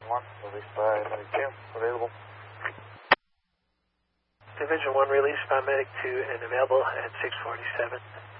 1, released by Medic 2, available. Division 1 released by Medic 2 and available at 6:47.